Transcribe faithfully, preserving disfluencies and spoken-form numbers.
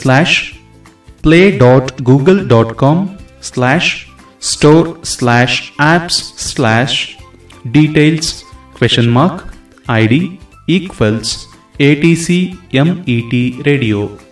Slash play dot Google dot com slash store slash apps slash details question mark I D equals A T C M E T radio.